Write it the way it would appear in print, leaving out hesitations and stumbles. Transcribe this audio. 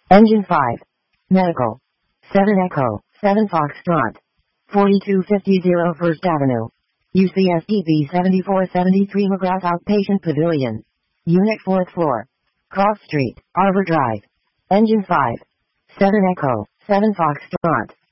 Engine 5. Medical. 7 Echo, 7 Foxtrot. 4250 First Avenue. UCSDB 7473 McGrath Outpatient Pavilion. Unit 4th floor. Cross Street, Arbor Drive. Engine 5. 7 Echo, 7 Foxtrot.